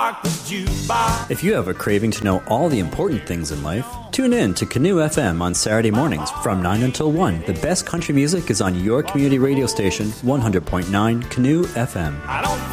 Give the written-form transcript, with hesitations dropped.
rock the jukebox. If you have a craving to know all the important things in life, tune in to Canoe FM on Saturday mornings from 9 until 1. The best country music is on your community radio station, 100.9 Canoe FM. I don't